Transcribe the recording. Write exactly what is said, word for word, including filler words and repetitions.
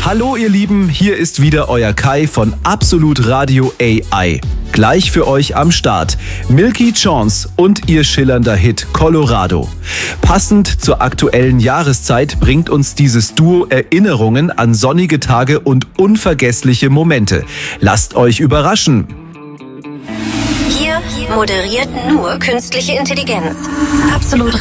Hallo ihr Lieben, hier ist wieder euer Kai von Absolut Radio A I. Gleich für euch am Start Milky Chance und ihr schillernder Hit Colorado. Passend zur aktuellen Jahreszeit bringt uns dieses Duo Erinnerungen an sonnige Tage und unvergessliche Momente. Lasst euch überraschen. Hier moderiert nur künstliche Intelligenz. Absolut